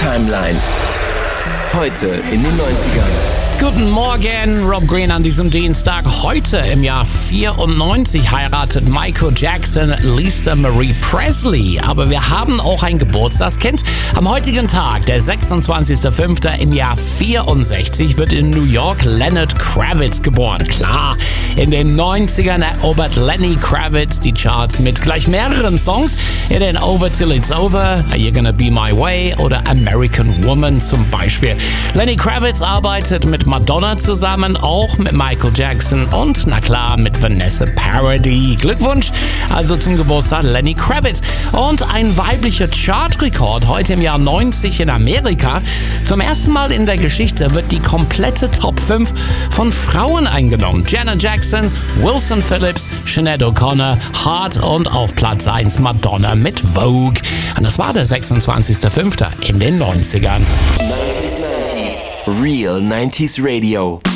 Timeline. Heute in den 90ern. Guten Morgen, Rob Green an diesem Dienstag. Heute im Jahr 94 heiratet Michael Jackson Lisa Marie Presley. Aber wir haben auch ein Geburtstagskind. Am heutigen Tag, der 26.05. im Jahr 64, wird in New York Leonard Kravitz geboren. Klar, in den 90ern erobert Lenny Kravitz die Charts mit gleich mehreren Songs. In den Over Till It's Over, Are You Gonna Be My Way oder American Woman zum Beispiel. Lenny Kravitz arbeitet mit Madonna zusammen, auch mit Michael Jackson und na klar mit Vanessa Paradis. Glückwunsch also zum Geburtstag Lenny Kravitz. Und ein weiblicher Chartrekord heute im Jahr 90 in Amerika. Zum ersten Mal in der Geschichte wird die komplette Top 5 von Frauen eingenommen. Janet Jackson, Wilson Phillips, Sinead O'Connor, Heart und auf Platz 1 Madonna mit Vogue. Und das war der 26.05. in den 90ern. Real 90s Radio.